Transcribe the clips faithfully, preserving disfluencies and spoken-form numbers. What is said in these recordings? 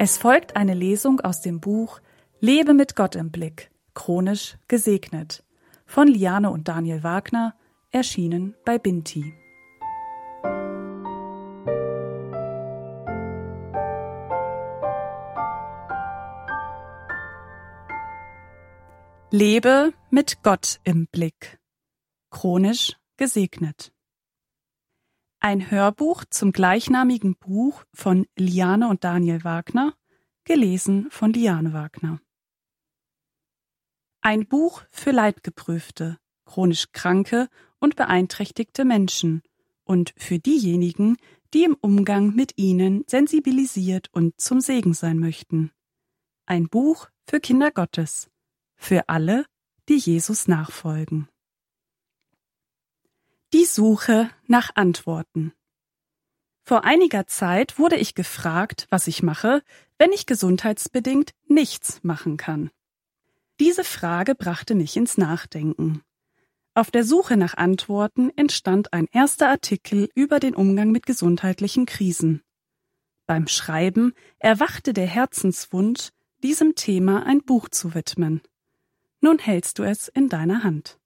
Es folgt eine Lesung aus dem Buch Lebe mit Gott im Blick, chronisch gesegnet, von Liane und Daniel Wagner, erschienen bei Binti. Lebe mit Gott im Blick, chronisch gesegnet. Ein Hörbuch zum gleichnamigen Buch von Liane und Daniel Wagner, gelesen von Liane Wagner. Ein Buch für leidgeprüfte, chronisch kranke und beeinträchtigte Menschen und für diejenigen, die im Umgang mit ihnen sensibilisiert und zum Segen sein möchten. Ein Buch für Kinder Gottes, für alle, die Jesus nachfolgen. Die Suche nach Antworten. Vor einiger Zeit wurde ich gefragt, was ich mache, wenn ich gesundheitsbedingt nichts machen kann. Diese Frage brachte mich ins Nachdenken. Auf der Suche nach Antworten entstand ein erster Artikel über den Umgang mit gesundheitlichen Krisen. Beim Schreiben erwachte der Herzenswunsch, diesem Thema ein Buch zu widmen. Nun hältst du es in deiner Hand.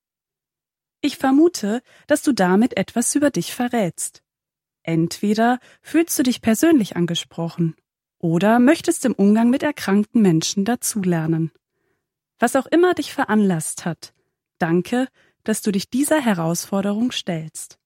Ich vermute, dass du damit etwas über dich verrätst. Entweder fühlst du dich persönlich angesprochen oder möchtest im Umgang mit erkrankten Menschen dazulernen. Was auch immer dich veranlasst hat, danke, dass du dich dieser Herausforderung stellst.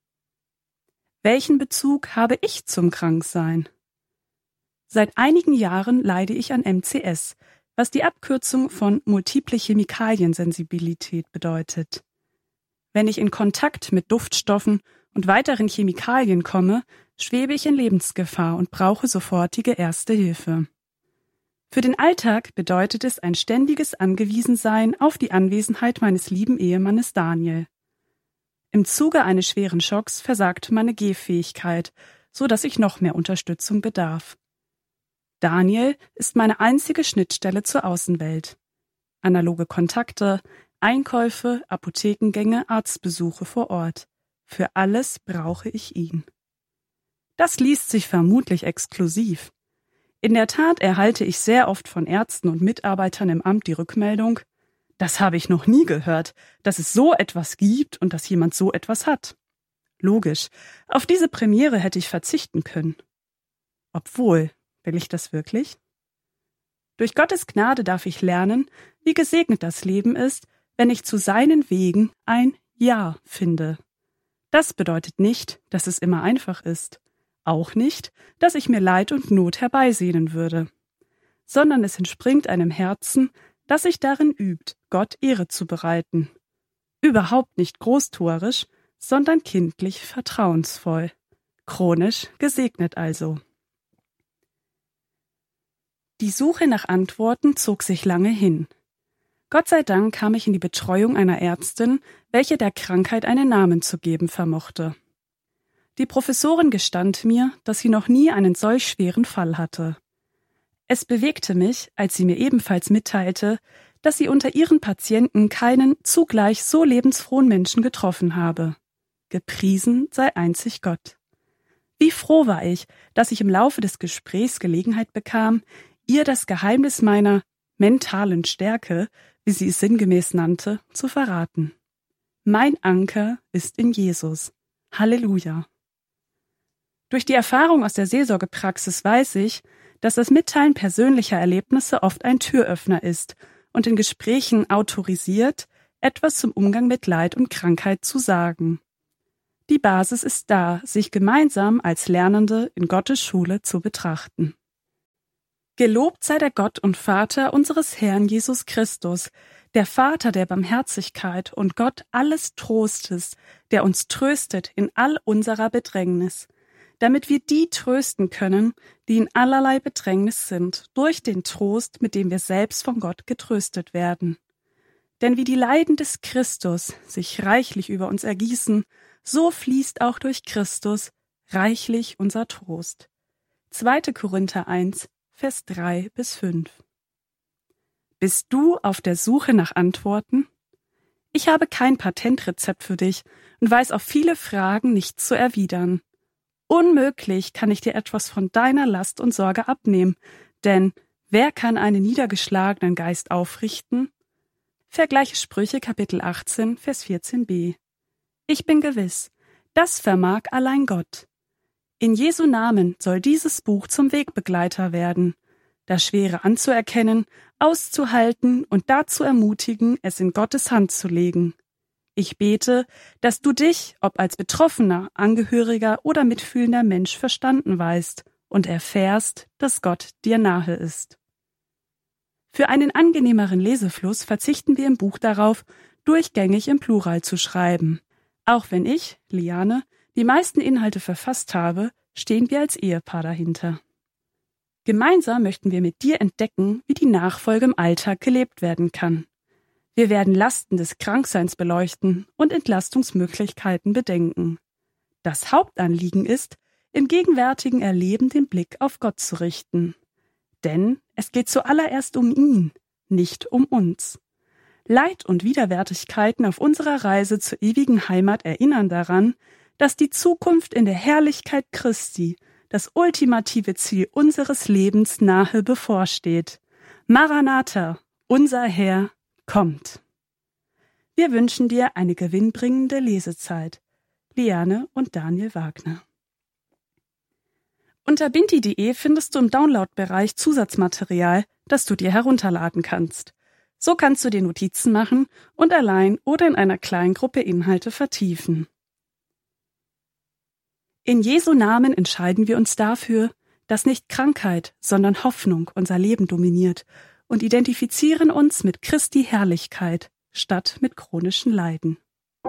Welchen Bezug habe ich zum Kranksein? Seit einigen Jahren leide ich an M C S, was die Abkürzung von multiple Chemikaliensensibilität bedeutet. Wenn ich in Kontakt mit Duftstoffen und weiteren Chemikalien komme, schwebe ich in Lebensgefahr und brauche sofortige Erste Hilfe. Für den Alltag bedeutet es ein ständiges Angewiesensein auf die Anwesenheit meines lieben Ehemannes Daniel. Im Zuge eines schweren Schocks versagte meine Gehfähigkeit, so dass ich noch mehr Unterstützung bedarf. Daniel ist meine einzige Schnittstelle zur Außenwelt. Analoge Kontakte, Einkäufe, Apothekengänge, Arztbesuche vor Ort. Für alles brauche ich ihn. Das liest sich vermutlich exklusiv. In der Tat erhalte ich sehr oft von Ärzten und Mitarbeitern im Amt die Rückmeldung, das habe ich noch nie gehört, dass es so etwas gibt und dass jemand so etwas hat. Logisch, auf diese Premiere hätte ich verzichten können. Obwohl, will ich das wirklich? Durch Gottes Gnade darf ich lernen, wie gesegnet das Leben ist, wenn ich zu seinen Wegen ein Ja finde. Das bedeutet nicht, dass es immer einfach ist. Auch nicht, dass ich mir Leid und Not herbeisehnen würde. Sondern es entspringt einem Herzen, das sich darin übt, Gott Ehre zu bereiten. Überhaupt nicht großtuerisch, sondern kindlich vertrauensvoll. Chronisch gesegnet also. Die Suche nach Antworten zog sich lange hin. Gott sei Dank kam ich in die Betreuung einer Ärztin, welche der Krankheit einen Namen zu geben vermochte. Die Professorin gestand mir, dass sie noch nie einen solch schweren Fall hatte. Es bewegte mich, als sie mir ebenfalls mitteilte, dass sie unter ihren Patienten keinen zugleich so lebensfrohen Menschen getroffen habe. Gepriesen sei einzig Gott. Wie froh war ich, dass ich im Laufe des Gesprächs Gelegenheit bekam, ihr das Geheimnis meiner mentalen Stärke, wie sie es sinngemäß nannte, zu verraten. Mein Anker ist in Jesus. Halleluja. Durch die Erfahrung aus der Seelsorgepraxis weiß ich, dass das Mitteilen persönlicher Erlebnisse oft ein Türöffner ist und in Gesprächen autorisiert, etwas zum Umgang mit Leid und Krankheit zu sagen. Die Basis ist da, sich gemeinsam als Lernende in Gottes Schule zu betrachten. Gelobt sei der Gott und Vater unseres Herrn Jesus Christus, der Vater der Barmherzigkeit und Gott alles Trostes, der uns tröstet in all unserer Bedrängnis, damit wir die trösten können, die in allerlei Bedrängnis sind, durch den Trost, mit dem wir selbst von Gott getröstet werden. Denn wie die Leiden des Christus sich reichlich über uns ergießen, so fließt auch durch Christus reichlich unser Trost. zweiter Korinther eins, Vers drei bis fünf. Bist du auf der Suche nach Antworten? Ich habe kein Patentrezept für dich und weiß auf viele Fragen nichts zu erwidern. Unmöglich kann ich dir etwas von deiner Last und Sorge abnehmen, denn wer kann einen niedergeschlagenen Geist aufrichten? Vergleiche Sprüche Kapitel achtzehn, Vers vierzehn b. Ich bin gewiss, das vermag allein Gott. In Jesu Namen soll dieses Buch zum Wegbegleiter werden, das Schwere anzuerkennen, auszuhalten und dazu ermutigen, es in Gottes Hand zu legen. Ich bete, dass du dich, ob als betroffener, Angehöriger oder mitfühlender Mensch verstanden weißt und erfährst, dass Gott dir nahe ist. Für einen angenehmeren Lesefluss verzichten wir im Buch darauf, durchgängig im Plural zu schreiben. Auch wenn ich, Liane, die meisten Inhalte verfasst habe, stehen wir als Ehepaar dahinter. Gemeinsam möchten wir mit dir entdecken, wie die Nachfolge im Alltag gelebt werden kann. Wir werden Lasten des Krankseins beleuchten und Entlastungsmöglichkeiten bedenken. Das Hauptanliegen ist, im gegenwärtigen Erleben den Blick auf Gott zu richten. Denn es geht zuallererst um ihn, nicht um uns. Leid und Widerwärtigkeiten auf unserer Reise zur ewigen Heimat erinnern daran, dass die Zukunft in der Herrlichkeit Christi, das ultimative Ziel unseres Lebens, nahe bevorsteht. Maranatha, unser Herr, kommt. Wir wünschen dir eine gewinnbringende Lesezeit. Liane und Daniel Wagner. Unter binti punkt de findest du im Download-Bereich Zusatzmaterial, das du dir herunterladen kannst. So kannst du dir Notizen machen und allein oder in einer kleinen Gruppe Inhalte vertiefen. In Jesu Namen entscheiden wir uns dafür, dass nicht Krankheit, sondern Hoffnung unser Leben dominiert und identifizieren uns mit Christi Herrlichkeit statt mit chronischen Leiden.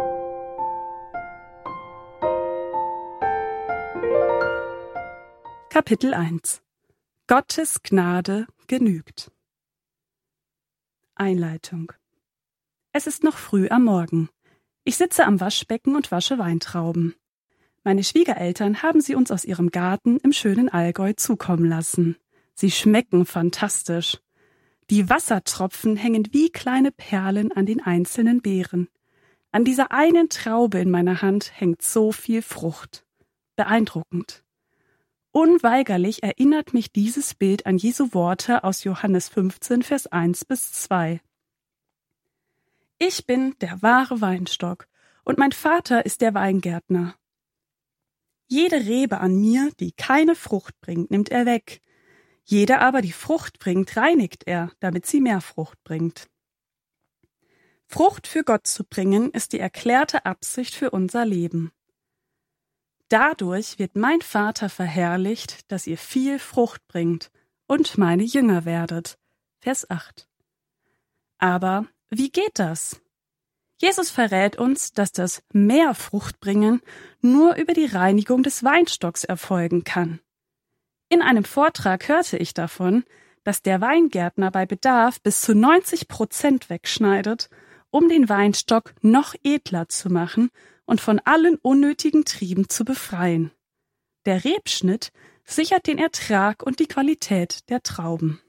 Kapitel eins. Gottes Gnade genügt. Einleitung. Es ist noch früh am Morgen. Ich sitze am Waschbecken und wasche Weintrauben. Meine Schwiegereltern haben sie uns aus ihrem Garten im schönen Allgäu zukommen lassen. Sie schmecken fantastisch. Die Wassertropfen hängen wie kleine Perlen an den einzelnen Beeren. An dieser einen Traube in meiner Hand hängt so viel Frucht. Beeindruckend. Unweigerlich erinnert mich dieses Bild an Jesu Worte aus Johannes fünfzehn, Vers eins bis zwei. Ich bin der wahre Weinstock und mein Vater ist der Weingärtner. Jede Rebe an mir, die keine Frucht bringt, nimmt er weg. Jede aber, die Frucht bringt, reinigt er, damit sie mehr Frucht bringt. Frucht für Gott zu bringen, ist die erklärte Absicht für unser Leben. Dadurch wird mein Vater verherrlicht, dass ihr viel Frucht bringt und meine Jünger werdet. Vers acht. Aber wie geht das? Jesus verrät uns, dass das mehr Frucht bringen nur über die Reinigung des Weinstocks erfolgen kann. In einem Vortrag hörte ich davon, dass der Weingärtner bei Bedarf bis zu neunzig Prozent wegschneidet, um den Weinstock noch edler zu machen und von allen unnötigen Trieben zu befreien. Der Rebschnitt sichert den Ertrag und die Qualität der Trauben.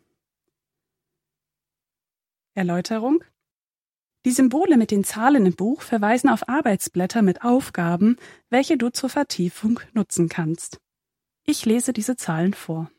Erläuterung: Die Symbole mit den Zahlen im Buch verweisen auf Arbeitsblätter mit Aufgaben, welche du zur Vertiefung nutzen kannst. Ich lese diese Zahlen vor.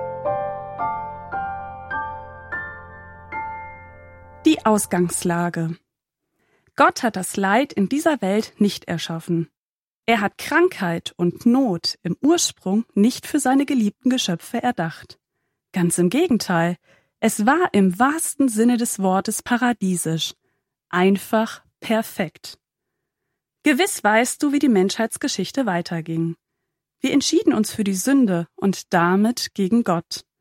Die Ausgangslage. Gott hat das Leid in dieser Welt nicht erschaffen. Er hat Krankheit und Not im Ursprung nicht für seine geliebten Geschöpfe erdacht. Ganz im Gegenteil, es war im wahrsten Sinne des Wortes paradiesisch. Einfach perfekt. Gewiss weißt du, wie die Menschheitsgeschichte weiterging. Wir entschieden uns für die Sünde und damit gegen Gott.